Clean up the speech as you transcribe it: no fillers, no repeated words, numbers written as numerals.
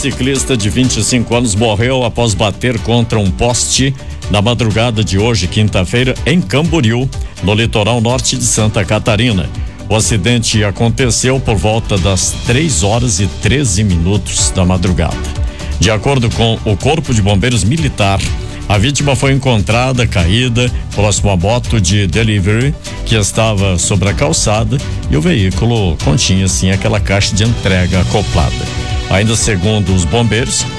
ciclista de 25 anos morreu após bater contra um poste na madrugada de hoje, quinta-feira, em Camboriú, no litoral norte de Santa Catarina. O acidente aconteceu por volta das 3h13 da madrugada. De acordo com o Corpo de Bombeiros Militar, a vítima foi encontrada caída próximo à moto de delivery que estava sobre a calçada e o veículo continha sim aquela caixa de entrega acoplada. Ainda segundo os bombeiros,